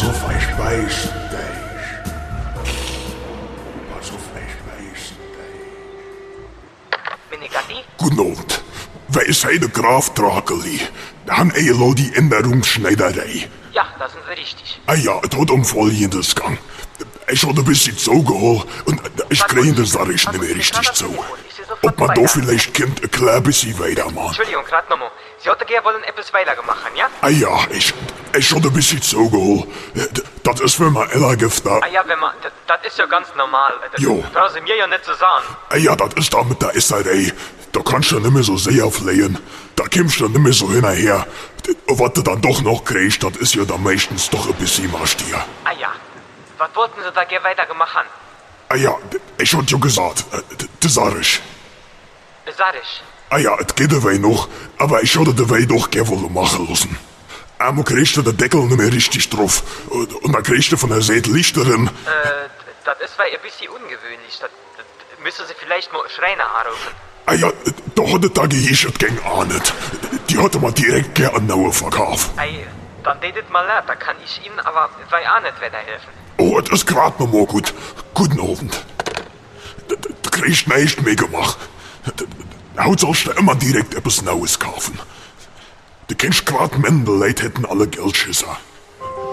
auf, ich beiß dich. Pass auf, ich beiß dich. Menegatti? Guten Abend. Wij zijn de Graaf Drakeli. Han ELO die Änderungsschneiderei. Ja, da sind Sie richtig. Ah ja, het had om folgendes gang. Ich had ein bisschen zugeholt und ich kriege das Sache nicht mehr richtig zu. Ob man da vielleicht ein klein bisschen weitermachen. Entschuldigung, gerade nochmal. Sie hätten gerne wollen etwas weiter gemacht, ja? Ah ja, ich had ein bisschen zugeholt. Das ist für mein Ellergift da. Ah ja, wenn man... Das ist ja ganz normal. Das Jo. brauchen Sie mir ja nicht zu sagen. Ah ja, das ist da mit der Esserei. Da kannst du nicht mehr so sehr flehen. Da kommst du nicht mehr so hinterher. Was du dann doch noch kriegst, das ist ja dann meistens doch ein bisschen Marstier. Ah ja. Was wollten Sie da gerne weiter gemacht haben? Ah ja, ich hab ja gesagt, das sag ich. Sag ich. Ah ja, es geht dabei noch, aber ich hätte dabei doch gerne wollen machen lassen. Einmal kriegst du den Deckel nicht mehr richtig drauf. Und dann kriegst du von der Seite Lichterin. Das ist weil ein bisschen ungewöhnlich. Das müssen Sie vielleicht mal Schreiner anrufen. Ah ja, da hat der Gehirn gegen auch nicht. Die hatte man direkt gerne an Naue verkauft. Ei, dann redet mal leid, da kann ich Ihnen aber weil auch nicht weiterhelfen. Oh, das ist grad noch mal gut. Guten Abend. Du kriegst nicht mehr gemacht. Heute sollst du immer direkt etwas Neues kaufen. Du kennst grad Männer, Leute hätten alle Geldschisser.